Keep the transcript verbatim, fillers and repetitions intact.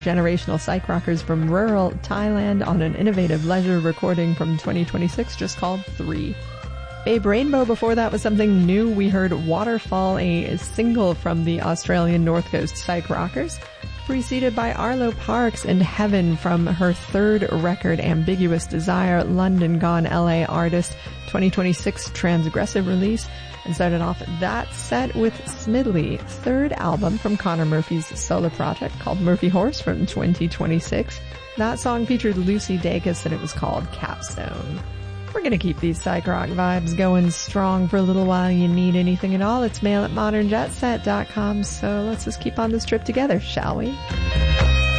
generational psych rockers from rural Thailand on an innovative leisure recording from twenty twenty-six just called Three. Babe Rainbow before that was something new. We heard Waterfall, a single from the Australian North Coast psych rockers, preceded by Arlo Parks and Heaven from her third record, Ambiguous Desire, London Gone L A artist, twenty twenty-six transgressive release, and started off that set with Smidley, third album from Connor Murphy's solo project called Murphy Horse from twenty twenty-six. That song featured Lucy Dacus and it was called Capstone. We're going to keep these psych rock vibes going strong for a little while. You need anything at all, it's mail at modern jet set dot com. So let's just keep on this trip together, shall we?